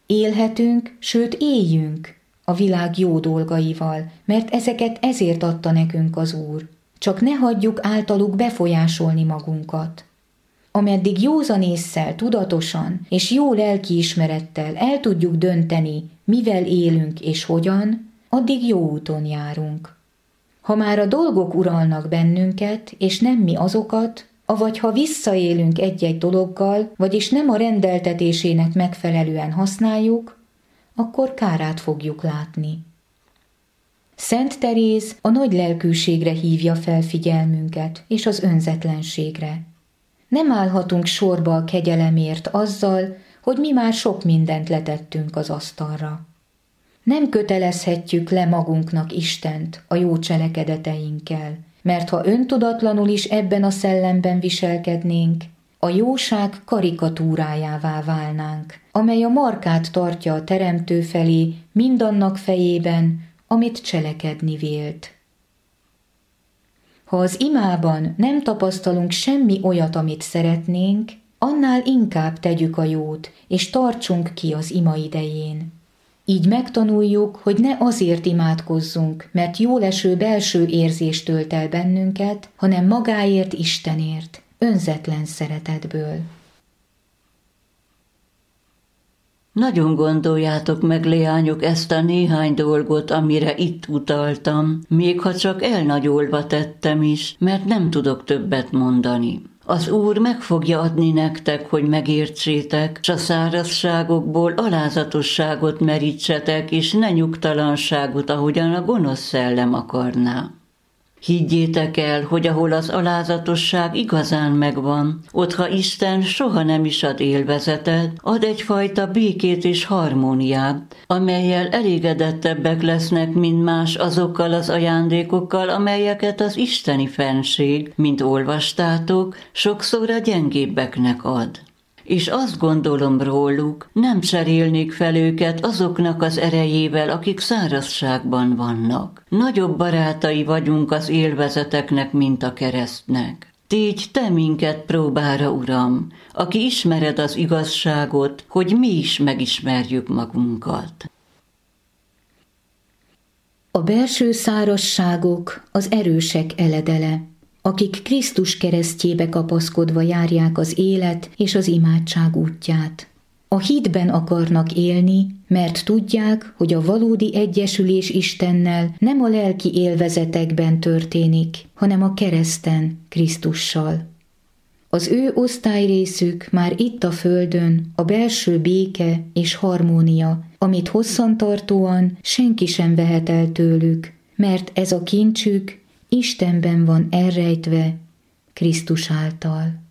Élhetünk, sőt éljünk a világ jó dolgaival, mert ezeket ezért adta nekünk az Úr. Csak ne hagyjuk általuk befolyásolni magunkat. Ameddig józan ésszel, tudatosan és jó lelkiismerettel el tudjuk dönteni, mivel élünk és hogyan, addig jó úton járunk. Ha már a dolgok uralnak bennünket, és nem mi azokat, avagy ha visszaélünk egy-egy dologgal, vagyis nem a rendeltetésének megfelelően használjuk, akkor kárát fogjuk látni. Szent Teréz a nagy lelkűségre hívja fel figyelmünket, és az önzetlenségre. Nem állhatunk sorba a kegyelemért azzal, hogy mi már sok mindent letettünk az asztalra. Nem kötelezhetjük le magunknak Istent a jó cselekedeteinkkel, mert ha öntudatlanul is ebben a szellemben viselkednénk, a jóság karikatúrájává válnánk, amely a markát tartja a Teremtő felé mindannak fejében, amit cselekedni vélt. Ha az imában nem tapasztalunk semmi olyat, amit szeretnénk, annál inkább tegyük a jót, és tartsunk ki az ima idején. Így megtanuljuk, hogy ne azért imádkozzunk, mert jóleső belső érzés tölt el bennünket, hanem magáért, Istenért, önzetlen szeretetből. Nagyon gondoljátok meg, leányok, ezt a néhány dolgot, amire itt utaltam, még ha csak elnagyolva tettem is, mert nem tudok többet mondani. Az Úr meg fogja adni nektek, hogy megértsétek, s a szárazságokból alázatosságot merítsetek, és ne nyugtalanságot, ahogyan a gonosz szellem akarná. Higgyétek el, hogy ahol az alázatosság igazán megvan, ott ha Isten soha nem is ad élvezetet, ad egyfajta békét és harmóniát, amellyel elégedettebbek lesznek, mint más azokkal az ajándékokkal, amelyeket az isteni fenség, mint olvastátok, sokszor a gyengébbeknek ad. És azt gondolom róluk, nem cserélnék fel őket azoknak az erejével, akik szárazságban vannak. Nagyobb barátai vagyunk az élvezeteknek, mint a keresztnek. Tégy te minket próbára, Uram, aki ismered az igazságot, hogy mi is megismerjük magunkat. A belső szárazságok az erősek eledele, akik Krisztus keresztjébe kapaszkodva járják az élet és az imádság útját. A hitben akarnak élni, mert tudják, hogy a valódi egyesülés Istennel nem a lelki élvezetekben történik, hanem a kereszten, Krisztussal. Az ő osztályrészük már itt a földön a belső béke és harmónia, amit hosszantartóan senki sem vehet el tőlük, mert ez a kincsük Istenben van elrejtve Krisztus által.